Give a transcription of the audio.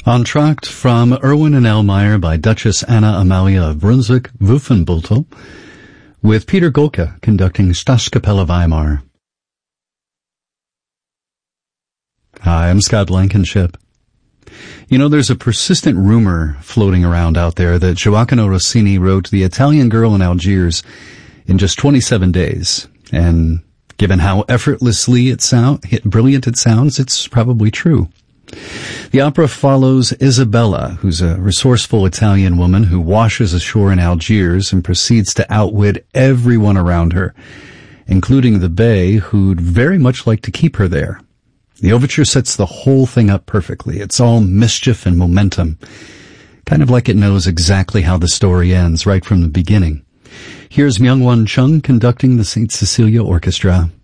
Entr'acte from Erwin and Elmeyer by Duchess Anna Amalia of Brunswick-Wolfenbüttel, with Peter Golke conducting Staatskapelle Weimar. Hi, I'm Scott Blankenship. You know, there's a persistent rumor floating around out there that Gioacchino Rossini wrote The Italian Girl in Algiers in just 27 days. And given how effortlessly brilliant it sounds, it's probably true. The opera follows Isabella, who's a resourceful Italian woman who washes ashore in Algiers and proceeds to outwit everyone around her, including the Bey, who'd very much like to keep her there. The overture sets the whole thing up perfectly. It's all mischief and momentum, kind of like it knows exactly how the story ends right from the beginning. Here's Myung-Won Chung conducting the St. Cecilia Orchestra.